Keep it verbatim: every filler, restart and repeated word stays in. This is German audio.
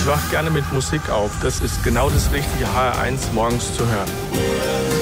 Ich wache gerne mit Musik auf. Das ist genau das richtige H R eins morgens zu hören.